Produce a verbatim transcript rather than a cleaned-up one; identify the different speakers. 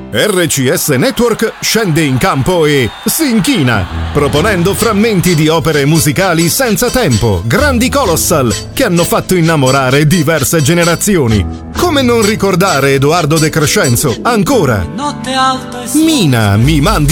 Speaker 1: R C S Network scende in campo e si inchina, proponendo frammenti di opere musicali senza tempo, grandi colossal, che hanno fatto innamorare diverse generazioni. Come non ricordare Edoardo De Crescenzo? Ancora. Mina, mi mandi